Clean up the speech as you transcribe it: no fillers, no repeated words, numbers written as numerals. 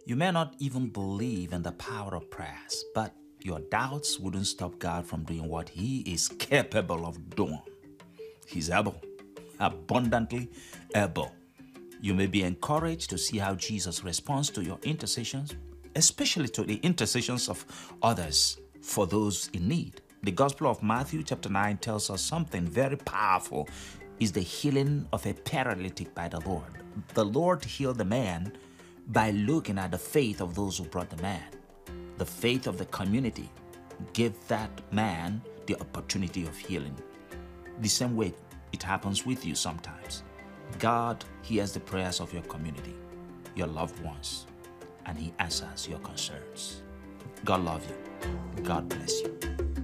You may not even believe in the power of prayers, but your doubts wouldn't stop God from doing what He is capable of doing. He's able, abundantly able. You may be encouraged to see how Jesus responds to your intercessions, especially to the intercessions of others for those in need. The Gospel of Matthew chapter 9 tells us something very powerful is the healing of a paralytic by the Lord. The Lord healed the man by looking at the faith of those who brought the man. The faith of the community gave that man the opportunity of healing. The same way it happens with you sometimes. God hears the prayers of your community, your loved ones, and He answers your concerns. God love you. God bless you.